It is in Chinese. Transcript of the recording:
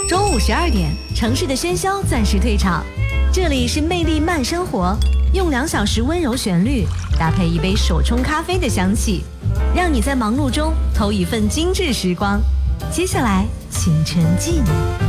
中午12点，城市的喧嚣暂时退场，这里是魅力慢生活，用2小时温柔旋律搭配一杯手冲咖啡的香气，让你在忙碌中偷一份精致时光。接下来请沉浸。